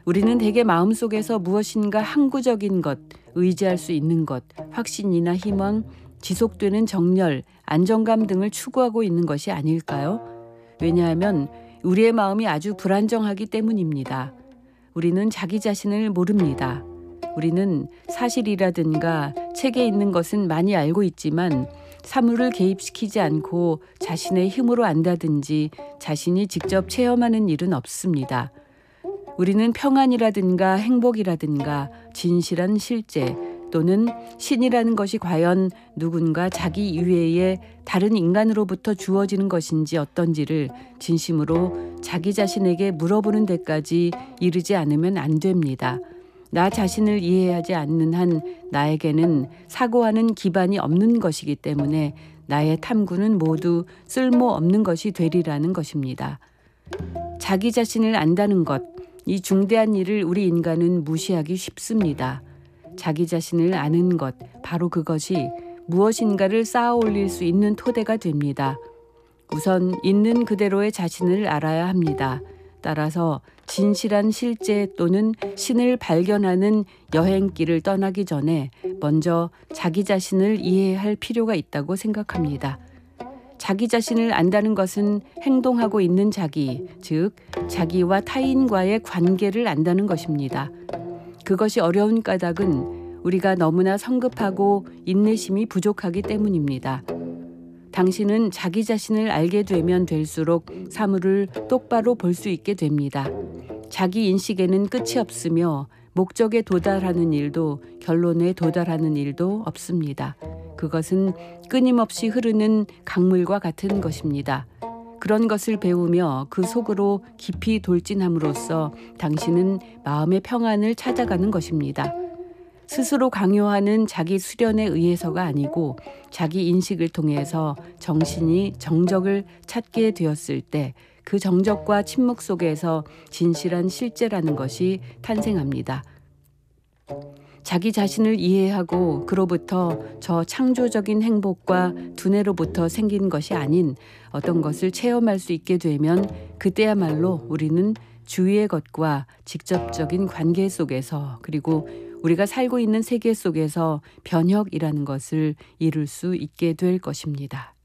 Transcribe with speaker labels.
Speaker 1: 우리는 대개 마음속에서 무엇인가 항구적인 것, 의지할 수 있는 것, 확신이나 희망, 지속되는 정열, 안정감 등을 추구하고 있는 것이 아닐까요? 왜냐하면 우리의 마음이 아주 불안정하기 때문입니다. 우리는 자기 자신을 모릅니다. 우리는 사실이라든가 책에 있는 것은 많이 알고 있지만 사물을 개입시키지 않고 자신의 힘으로 안다든지 자신이 직접 체험하는 일은 없습니다. 우리는 평안이라든가 행복이라든가 진실한 실제 또는 신이라는 것이 과연 누군가 자기 이외의 다른 인간으로부터 주어지는 것인지 어떤지를 진심으로 자기 자신에게 물어보는 데까지 이르지 않으면 안 됩니다. 나 자신을 이해하지 않는 한 나에게는 사고하는 기반이 없는 것이기 때문에 나의 탐구는 모두 쓸모없는 것이 되리라는 것입니다. 자기 자신을 안다는 것, 이 중대한 일을 우리 인간은 무시하기 쉽습니다. 자기 자신을 아는 것, 바로 그것이 무엇인가를 쌓아 올릴 수 있는 토대가 됩니다. 우선 있는 그대로의 자신을 알아야 합니다. 따라서 진실한 실제 또는 신을 발견하는 여행길을 떠나기 전에 먼저 자기 자신을 이해할 필요가 있다고 생각합니다. 자기 자신을 안다는 것은 행동하고 있는 자기, 즉 자기와 타인과의 관계를 안다는 것입니다. 그것이 어려운 까닭은 우리가 너무나 성급하고 인내심이 부족하기 때문입니다. 당신은 자기 자신을 알게 되면 될수록 사물을 똑바로 볼 수 있게 됩니다. 자기 인식에는 끝이 없으며 목적에 도달하는 일도 결론에 도달하는 일도 없습니다. 그것은 끊임없이 흐르는 강물과 같은 것입니다. 그런 것을 배우며 그 속으로 깊이 돌진함으로써 당신은 마음의 평안을 찾아가는 것입니다. 스스로 강요하는 자기 수련에 의해서가 아니고 자기 인식을 통해서 정신이 정적을 찾게 되었을 때 그 정적과 침묵 속에서 진실한 실제라는 것이 탄생합니다. 자기 자신을 이해하고 그로부터 저 창조적인 행복과 두뇌로부터 생긴 것이 아닌 어떤 것을 체험할 수 있게 되면 그때야말로 우리는 주위의 것과 직접적인 관계 속에서 그리고 우리가 살고 있는 세계 속에서 변혁이라는 것을 이룰 수 있게 될 것입니다.